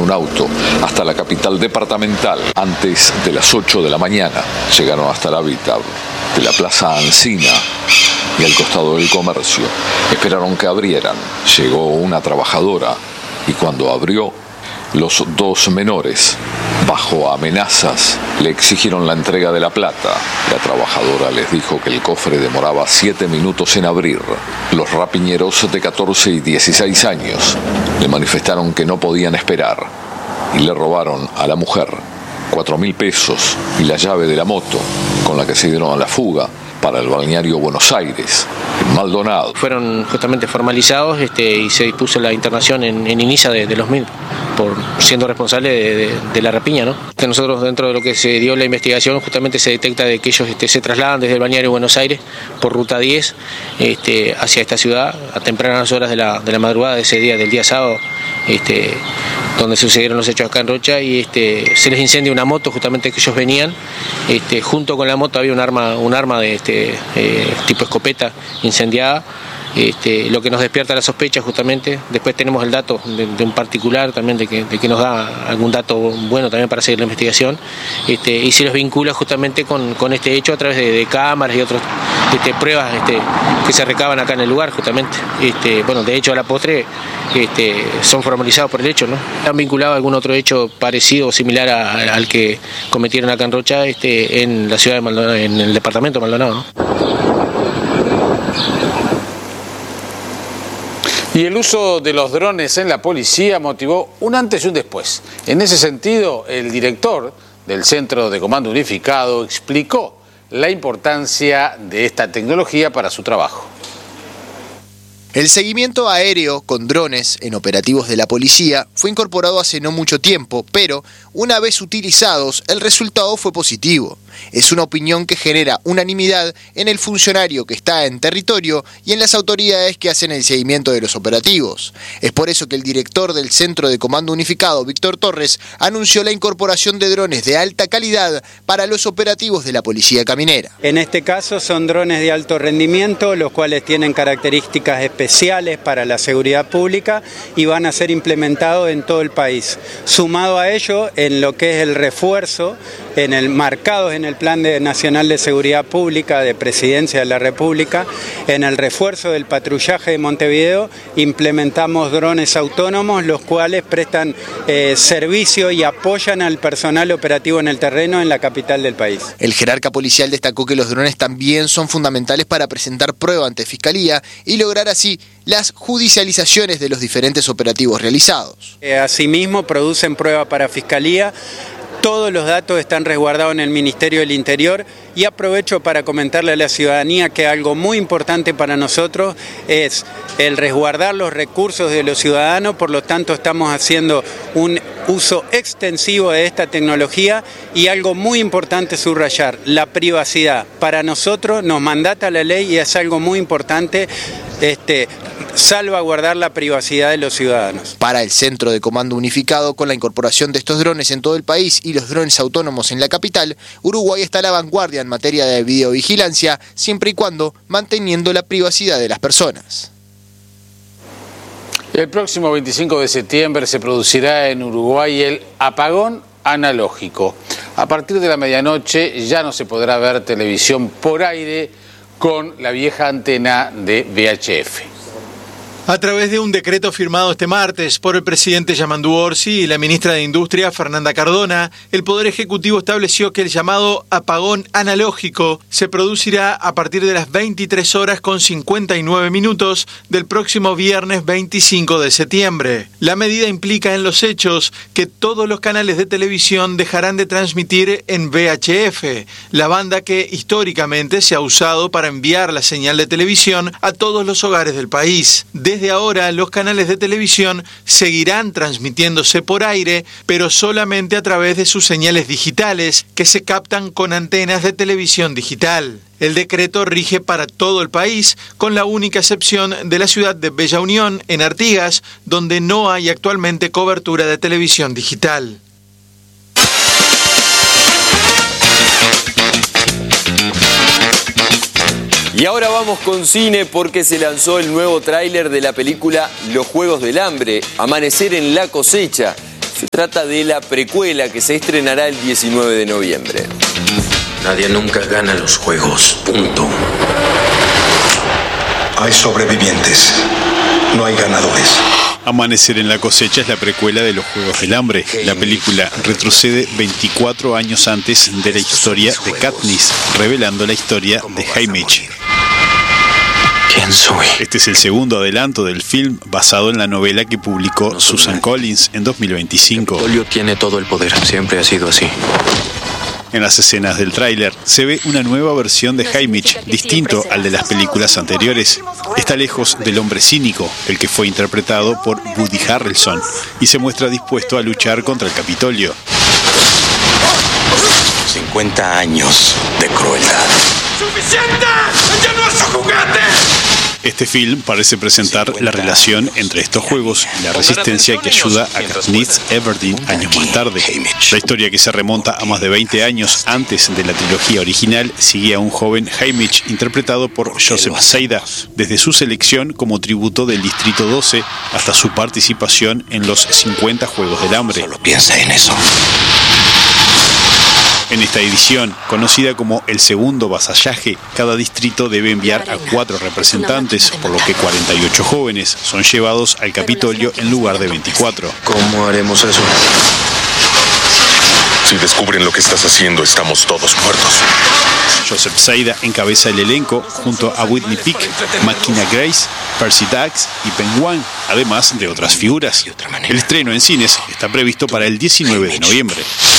un auto hasta la capital departamental antes de las 8 de la mañana. Llegaron hasta el hábitat de la Plaza Ancina y al costado del comercio. Esperaron que abrieran. Llegó una trabajadora y cuando abrió, los dos menores, bajo amenazas, le exigieron la entrega de la plata. La trabajadora les dijo que el cofre demoraba 7 minutos en abrir. Los rapiñeros de 14 y 16 años le manifestaron que no podían esperar y le robaron a la mujer 4.000 pesos y la llave de la moto con la que se dieron a la fuga para el balneario Buenos Aires, en Maldonado. Fueron justamente formalizados y se dispuso la internación en Inicia de los mismos, por siendo responsable de la rapiña, ¿no? Que nosotros, dentro de lo que se dio la investigación, justamente se detecta de que ellos se trasladan desde el balneario Buenos Aires por ruta 10 hacia esta ciudad a tempranas horas de la madrugada de ese día, del día sábado, donde sucedieron los hechos acá en Rocha, y se les incendia una moto justamente que ellos venían. Junto con la moto había un arma de tipo escopeta incendiada. Lo que nos despierta la sospecha justamente. Después tenemos el dato de un particular también de que nos da algún dato bueno también para seguir la investigación, y se los vincula justamente con este hecho a través de cámaras y otras pruebas que se recaban acá en el lugar justamente. Bueno, de hecho a la postre son formalizados por el hecho, ¿no? Han vinculado algún otro hecho parecido o similar al que cometieron acá en Rocha, en la ciudad de Maldonado, en el departamento de Maldonado, ¿no? Y el uso de los drones en la policía motivó un antes y un después. En ese sentido, el director del Centro de Comando Unificado explicó la importancia de esta tecnología para su trabajo. El seguimiento aéreo con drones en operativos de la policía fue incorporado hace no mucho tiempo, pero una vez utilizados el resultado fue positivo. Es una opinión que genera unanimidad en el funcionario que está en territorio y en las autoridades que hacen el seguimiento de los operativos. Es por eso que el director del Centro de Comando Unificado, Víctor Torres, anunció la incorporación de drones de alta calidad para los operativos de la Policía Caminera. En este caso son drones de alto rendimiento, los cuales tienen características especiales para la seguridad pública y van a ser implementados en todo el país. Sumado a ello, en lo que es el refuerzo, marcados en el Plan Nacional de Seguridad Pública de Presidencia de la República, en el refuerzo del patrullaje de Montevideo, implementamos drones autónomos, los cuales prestan servicio y apoyan al personal operativo en el terreno en la capital del país. El jerarca policial destacó que los drones también son fundamentales para presentar prueba ante Fiscalía y lograr así las judicializaciones de los diferentes operativos realizados. Asimismo, producen prueba para Fiscalía. Todos los datos están resguardados en el Ministerio del Interior y aprovecho para comentarle a la ciudadanía que algo muy importante para nosotros es el resguardar los recursos de los ciudadanos, por lo tanto estamos haciendo un uso extensivo de esta tecnología y algo muy importante subrayar, la privacidad. Para nosotros nos mandata la ley y es algo muy importante salvaguardar la privacidad de los ciudadanos. Para el Centro de Comando Unificado, con la incorporación de estos drones en todo el país y los drones autónomos en la capital, Uruguay está a la vanguardia en materia de videovigilancia, siempre y cuando manteniendo la privacidad de las personas. El próximo 25 de septiembre se producirá en Uruguay el apagón analógico. A partir de la medianoche ya no se podrá ver televisión por aire con la vieja antena de VHF. A través de un decreto firmado este martes por el presidente Yamandu Orsi y la ministra de Industria, Fernanda Cardona, el Poder Ejecutivo estableció que el llamado apagón analógico se producirá a partir de las 23 horas con 59 minutos del próximo viernes 25 de septiembre. La medida implica en los hechos que todos los canales de televisión dejarán de transmitir en VHF, la banda que históricamente se ha usado para enviar la señal de televisión a todos los hogares del país. Desde ahora, los canales de televisión seguirán transmitiéndose por aire, pero solamente a través de sus señales digitales, que se captan con antenas de televisión digital. El decreto rige para todo el país, con la única excepción de la ciudad de Bella Unión, en Artigas, donde no hay actualmente cobertura de televisión digital. Y ahora vamos con cine porque se lanzó el nuevo tráiler de la película Los Juegos del Hambre, Amanecer en la Cosecha. Se trata de la precuela que se estrenará el 19 de noviembre. Nadie nunca gana los juegos, punto. Hay sobrevivientes, no hay ganadores. Amanecer en la cosecha es la precuela de los Juegos del Hambre. La película retrocede 24 años antes de la historia de Katniss, revelando la historia de Haymitch. ¿Quién soy? Este es el segundo adelanto del film basado en la novela que publicó Susan Collins en 2025. Capitolio tiene todo el poder, siempre ha sido así. En las escenas del tráiler se ve una nueva versión de Haymitch, distinto al de las películas anteriores. Está lejos del hombre cínico, el que fue interpretado por Woody Harrelson, y se muestra dispuesto a luchar contra el Capitolio. 50 años de crueldad. ¡Suficiente! ¡Ya no es su juguete! Este film parece presentar la relación entre estos juegos y la resistencia que ayuda a Katniss Everdeen años más tarde. La historia, que se remonta a más de 20 años antes de la trilogía original, sigue a un joven Haymitch interpretado por Joseph Seida, desde su selección como tributo del Distrito 12 hasta su participación en los 50 Juegos del Hambre. Solo piensa en eso. En esta edición, conocida como el segundo vasallaje, cada distrito debe enviar a 4 representantes, por lo que 48 jóvenes son llevados al Capitolio en lugar de 24. ¿Cómo haremos eso? Si descubren lo que estás haciendo, estamos todos muertos. Joseph Seida encabeza el elenco junto a Whitney Peak, Makina Grace, Percy Dax y Pen Wang, además de otras figuras. El estreno en cines está previsto para el 19 de noviembre.